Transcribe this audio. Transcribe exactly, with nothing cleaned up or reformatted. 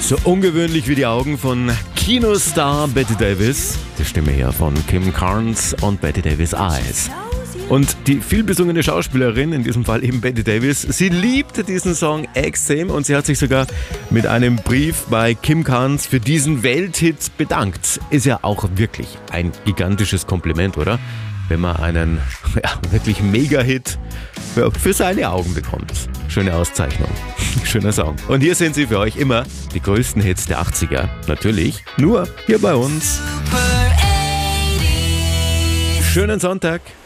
So ungewöhnlich wie die Augen von Kinostar Bette Davis. Die Stimme hier von Kim Carnes und Bette Davis Eyes. Und die vielbesungene Schauspielerin, in diesem Fall eben Bette Davis, sie liebte diesen Song extrem und sie hat sich sogar mit einem Brief bei Kim Carnes für diesen Welthit bedankt. Ist ja auch wirklich ein gigantisches Kompliment, oder? Wenn man einen ja, wirklich Mega-Hit für seine Augen bekommt. Schöne Auszeichnung. Schöner Song. Und hier sind sie für euch immer die größten Hits der achtziger. Natürlich nur hier bei uns. Schönen Sonntag.